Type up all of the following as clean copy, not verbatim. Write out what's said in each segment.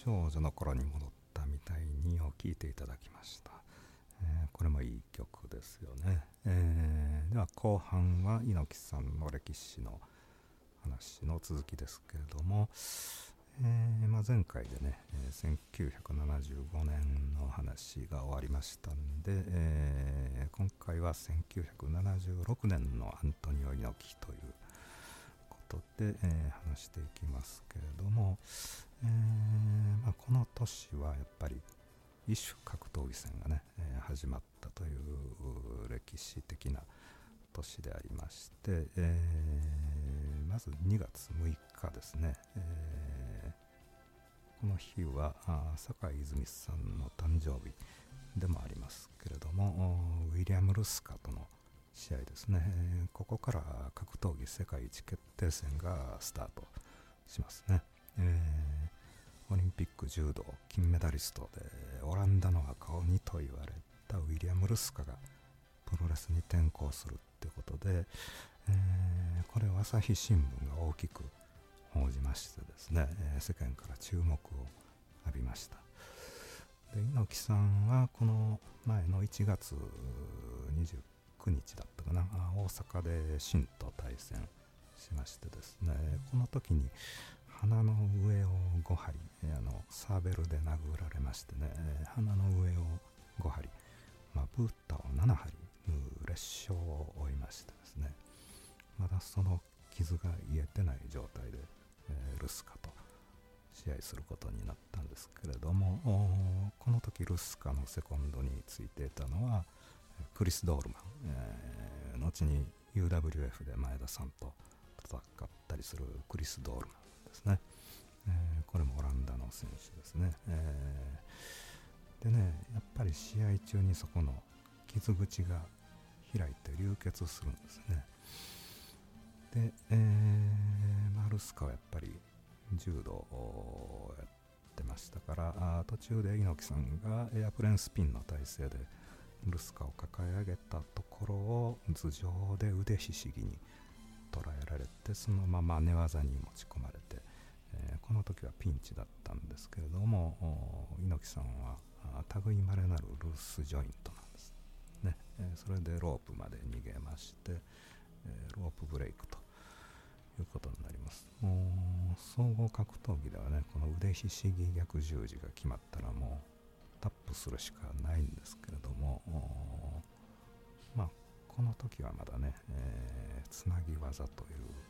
少女の頃に戻ったみたいにを聴いていただきました。これもいい曲ですよね。では後半は猪木さんの歴史の話の続きですけれども、前回でね、1975年の話が終わりましたんで、今回は1976年のアントニオ猪木ということで、話していきますけれども、この年はやっぱり異種格闘技戦がね、始まったという歴史的な年でありまして、まず2月6日ですね、この日は坂井泉さんの誕生日でもありますけれども、ウィリアム・ルスカとの試合ですね、ここから格闘技世界一決定戦がスタートしますね。オリンピック柔道金メダリストでオランダの赤鬼と言われたウィリアム・ルスカがプロレスに転向するってことで、これを朝日新聞が大きく報じましてですね、世間から注目を浴びました。で、猪木さんはこの前の1月29日だったかな、大阪で秦と対戦しましてですね、この時に鼻の上を5針サーベルで殴られましてね、鼻の上を5針、ブータを7針裂傷を負いましてですね、まだその傷が癒えてない状態で、ルスカと試合することになったんですけれども、この時ルスカのセコンドについていたのはクリス・ドールマン、後に UWF で前田さんと戦ったりするクリス・ドールマンですね。これもオランダの選手ですね。でね、やっぱり試合中にそこの傷口が開いて流血するんですね。で、ルスカはやっぱり柔道をやってましたから、途中で猪木さんがエアプレーンスピンの体勢でルスカを抱え上げたところを頭上で腕ひしぎに捉えられて、そのまま寝技に持ち込まれて、この時はピンチだったんですけれども、猪木さんは類まれなるルースジョイントなんですね。それでロープまで逃げまして、ロープブレイクということになります。総合格闘技ではね、この腕ひしぎ逆十字が決まったらもうタップするしかないんですけれども、この時はまだね、つなぎ技と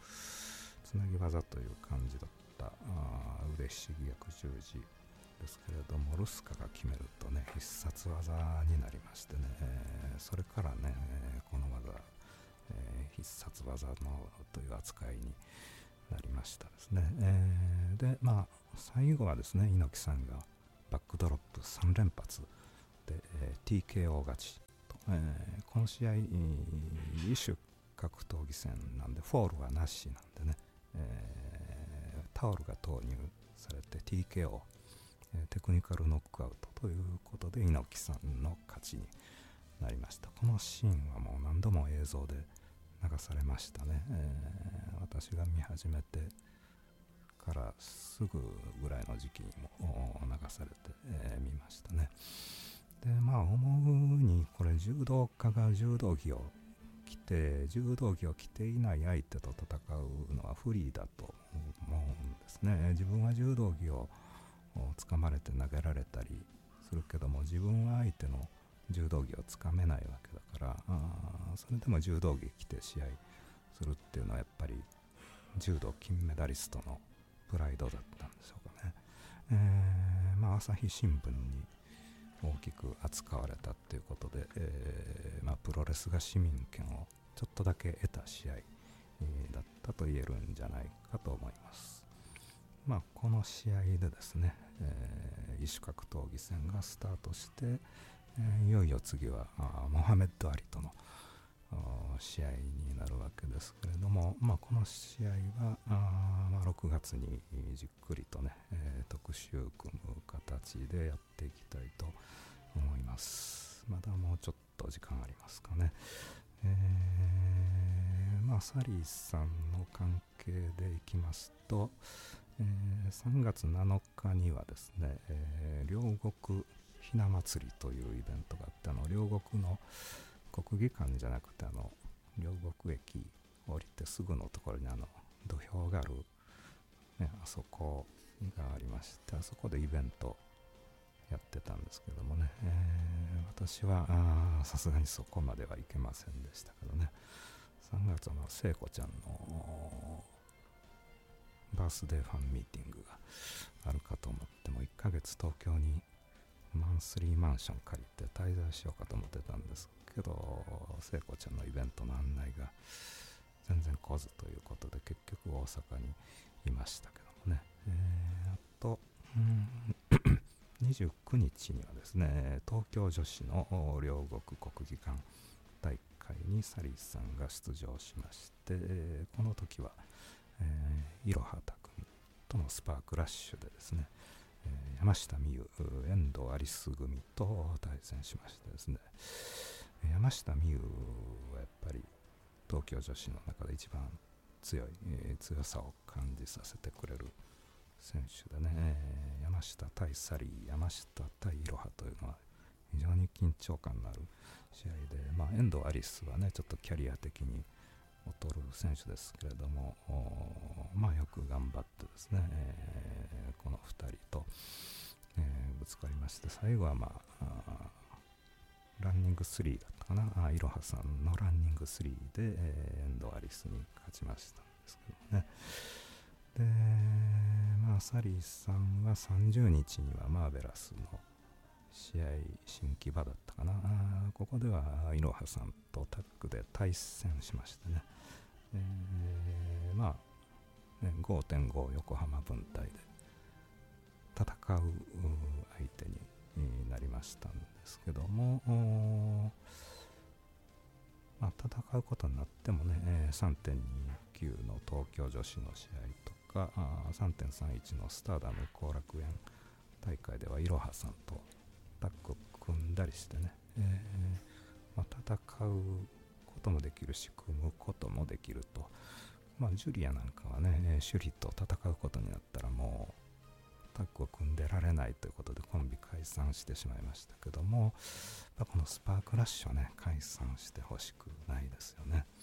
いう感じだった腕ひしぎ逆十字ですけれども、ルスカが決めるとね、必殺技になりましてね、それからね、この技、必殺技のという扱いになりましたですね。で、最後はですね、猪木さんがバックドロップ3連発で、TKO 勝ちと、この試合、異種格闘技戦なんでフォールはなしなんでね、タオルが投入されて TKO、テクニカルノックアウトということで猪木さんの勝ちになりました。このシーンはもう何度も映像で流されましたね。私が見始めてからすぐぐらいの時期にも流されて、見ましたね。で、思うにこれ柔道家が柔道着を着ていない相手と戦うのは不利だと思うんですね。自分は柔道着を掴まれて投げられたりするけども、自分は相手の柔道着をつかめないわけだから、それでも柔道着着て試合するっていうのはやっぱり柔道金メダリストのプライドだったんでしょうかね。朝日新聞に大きく扱われたっていうことで、プロレスが市民権をちょっとだけ得た試合、だったと言えるんじゃないかと思います。この試合でですね、異種格闘技戦がスタートして、いよいよ次はモハメッド・アリとの試合になるわけですけれども、この試合は6月にじっくりとね、特集組む形でやっていきたいと思います。まだもうちょっと時間ありますかね。サリーさんの関係でいきますと、 3月7日にはですね、両国ひな祭りというイベントがあって、両国の国技館じゃなくて両国駅降りてすぐのところに土俵がある、ね、あそこがありまして、あそこでイベントやってたんですけどもね、私はさすがにそこまでは行けませんでしたけどね。3月の聖子ちゃんのバースデーファンミーティングがあるかと思っても、1ヶ月東京にマンスリーマンション借りて滞在しようかと思ってたんですけど、聖子ちゃんのイベントの案内が全然来ずということで、結局大阪にいましたけどもね。あと29日にはですね、東京女子の両国国技館大会にサリーさんが出場しまして、この時は、いろはた組とのスパークラッシュでですね、山下美夢、遠藤アリス組と対戦しましてですね、山下美夢はやっぱり東京女子の中で一番強さを感じさせてくれる選手でね、山下対サリー、山下対いろはというのは非常に緊張感のある試合で、遠藤アリスはねちょっとキャリア的に劣る選手ですけれども、よく頑張ってですね、この2人と、ぶつかりまして、最後はランニング3だったかな、いろはさんのランニング3で、遠藤アリスに勝ちましたんですけどね。で、サリーさんは30日にはマーベラスの試合新木場だったかな、ここではいろはさんとタッグで対戦しましてね、5.5 横浜分隊で戦う相手になりましたんですけども、戦うことになってもね、3.29 の東京女子の試合とか3.31 のスターダム後楽園大会ではいろはさんとタッグを組んだりしてね、戦うこともできるし組むこともできると、ジュリアなんかはね首里と戦うことになったらもうタッグを組んでられないということでコンビ解散してしまいましたけども、このスパークラッシュはね解散してほしくないですよね。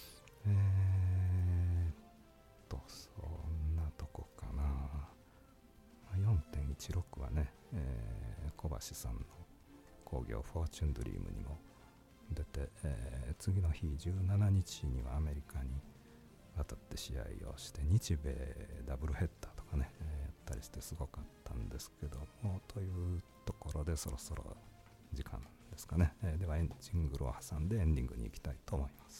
そんなとこかな。4.16 はね、小橋さんの興行フォーチュンドリームにも出て、次の日17日にはアメリカに渡って試合をして日米ダブルヘッダーとかね、やったりしてすごかったんですけども、というところでそろそろ時間ですかね。ではジングルを挟んでエンディングに行きたいと思います。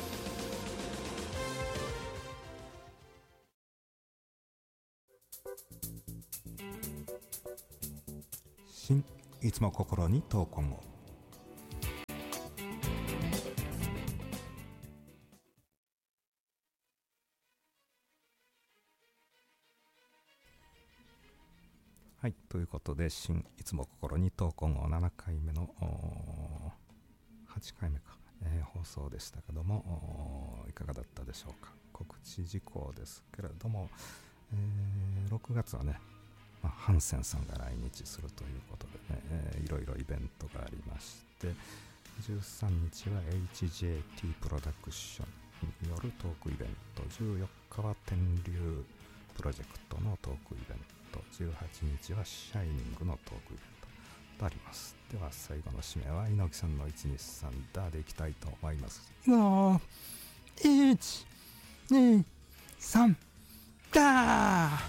いつも心に闘魂を。はい、ということでいつも心に闘魂を7回目の8回目か、放送でしたけども、いかがだったでしょうか。告知事項ですけれども、6月はねハンセンさんが来日するということでね、いろいろイベントがありまして、13日は HJT プロダクションによるトークイベント、14日は天竜プロジェクトのトークイベント、18日はシャイニングのトークイベントとあります。では最後の締めは猪木さんの123ダーでいきたいと思います。123ダー。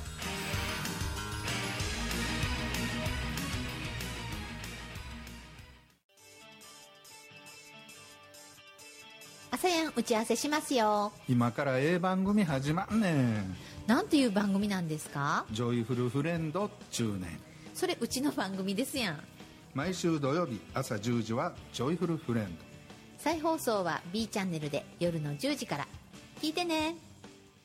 朝やん打ち合わせしますよ。 今から番組始まんねん。 なんていう番組なんですか？ ジョイフルフレンド中年。 それうちの番組ですやん。 毎週土曜日朝10時はジョイフルフレンド。 再放送は B チャンネルで夜の10時から聞いてね。